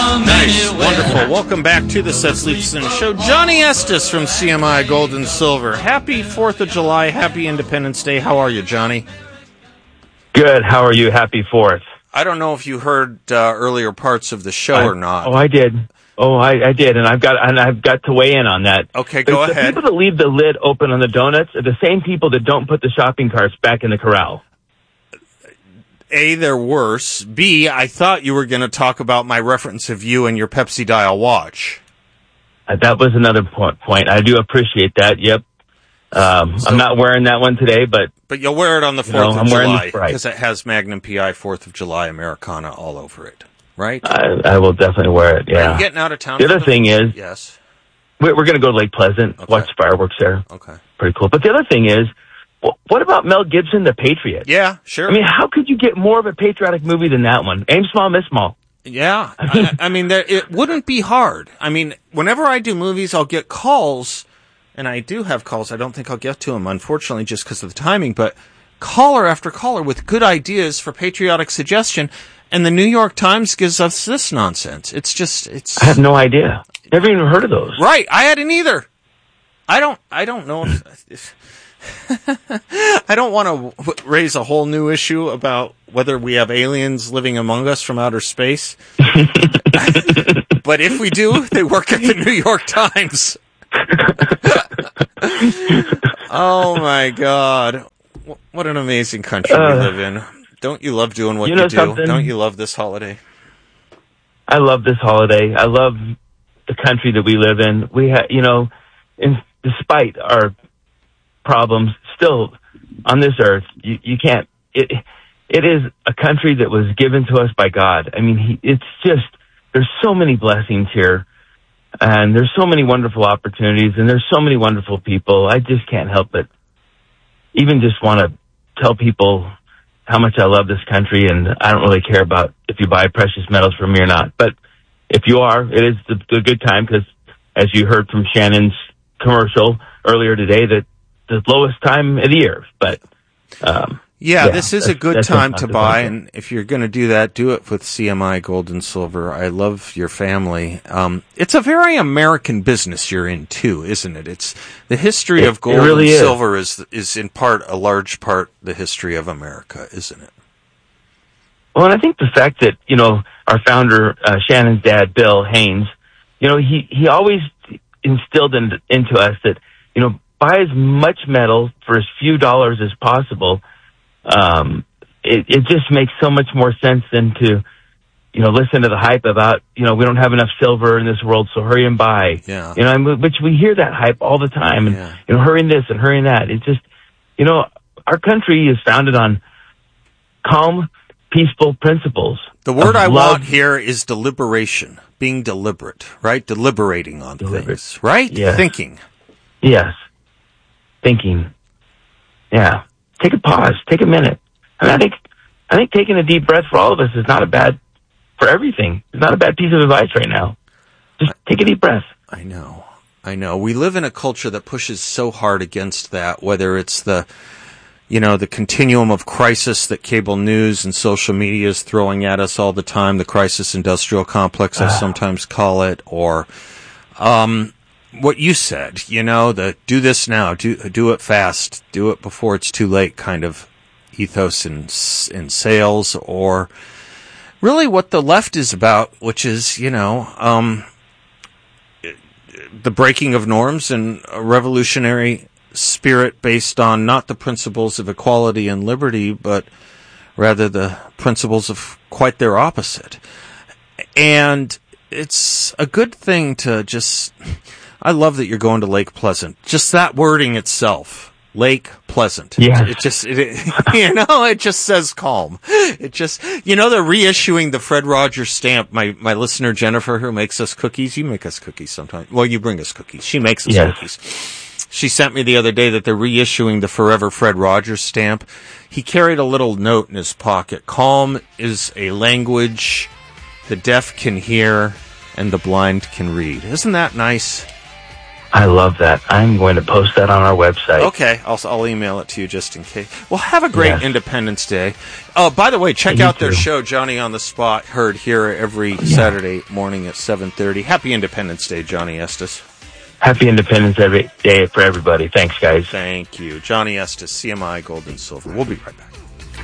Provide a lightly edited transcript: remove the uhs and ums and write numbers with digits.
Nice, wonderful. Welcome back to the Seth Leibson Show. Johnny Estes from CMI Gold and Silver. Happy 4th of July. Happy Independence Day. How are you, Johnny? Good. How are you? Happy 4th. I don't know if you heard earlier parts of the show or not. Oh, I did. I did, and I've got to weigh in on that. Okay, go ahead. The people that leave the lid open on the donuts are the same people that don't put the shopping carts back in the corral. A, they're worse. B, I thought you were going to talk about my reference of you and your Pepsi Dial watch. That was another point. I do appreciate that. Yep. I'm not wearing that one today, but you'll wear it on the 4th of July because it has Magnum PI 4th of July Americana all over it, right? I will definitely wear it. Yeah. Are you getting out of town? The other thing is, yes, we're going to go to Lake Pleasant, watch fireworks there. Okay, pretty cool. But the other thing is, what about Mel Gibson, The Patriot? Yeah, sure. I mean, how could you get more of a patriotic movie than that one? Aim small, miss small. Yeah, I mean, it wouldn't be hard. I mean, whenever I do movies, I'll get calls, and I do have calls. I don't think I'll get to them, unfortunately, just because of the timing, but caller after caller with good ideas for patriotic suggestion, and the New York Times gives us this nonsense. I have no idea. Never even heard of those. Right, I hadn't either. I don't know if I don't want to raise a whole new issue about whether we have aliens living among us from outer space. But if we do, they work at the New York Times. Oh my God. What an amazing country we live in. Don't you love doing what you do? Something? Don't you love this holiday? I love this holiday. I love the country that we live in. We despite our problems, still on this earth, you can't. It is a country that was given to us by God. I mean, it's just, there's so many blessings here, and there's so many wonderful opportunities, and there's so many wonderful people. I just can't help it. Even just want to tell people how much I love this country, and I don't really care about if you buy precious metals from me or not. But if you are, it is the good time, because as you heard from Shannon's commercial earlier today, that the lowest time of the year, but this is a good time to buy, and if you're going to do that, do it with CMI Gold and Silver. I love your family. It's a very American business you're in too, isn't it? It's the history of gold and silver is in part, a large part, the history of America, isn't it? Well, and I think the fact that our founder, Shannon's dad, Bill Haynes, he always instilled into us that buy as much metal for as few dollars as possible. It just makes so much more sense than to, listen to the hype about, we don't have enough silver in this world, so hurry and buy. Yeah. Which we hear that hype all the time, and, hurrying this and hurrying that. It's just, our country is founded on calm, peaceful principles. The word I want here is deliberation, being deliberate, right? Deliberating on things, right? Yeah. Thinking. Yes. Thinking. Yeah. Take a pause. Take a minute. I think taking a deep breath for all of us is not for everything. It's not a bad piece of advice right now. Just take a deep breath. I know. We live in a culture that pushes so hard against that, whether it's the continuum of crisis that cable news and social media is throwing at us all the time, the crisis industrial complex, I sometimes call it, or, what you said, the do this now, do it fast, do it before it's too late kind of ethos in sales, or really what the left is about, which is, the breaking of norms and a revolutionary spirit based on not the principles of equality and liberty, but rather the principles of quite their opposite. And it's a good thing to just... I love that you're going to Lake Pleasant. Just that wording itself, Lake Pleasant. Yeah. It just says calm. It just, they're reissuing the Fred Rogers stamp. My listener Jennifer, who makes us cookies, you make us cookies sometimes. Well, you bring us cookies. She makes us cookies. She sent me the other day that they're reissuing the Forever Fred Rogers stamp. He carried a little note in his pocket. Calm is a language the deaf can hear and the blind can read. Isn't that nice? I love that. I'm going to post that on our website. Okay, I'll email it to you just in case. Well, have a great Independence Day. By the way, check out their show, Johnny on the Spot, heard here every Saturday morning at 7:30. Happy Independence Day, Johnny Estes. Happy Independence Day for everybody. Thanks, guys. Thank you. Johnny Estes, CMI Gold and Silver. We'll be right back.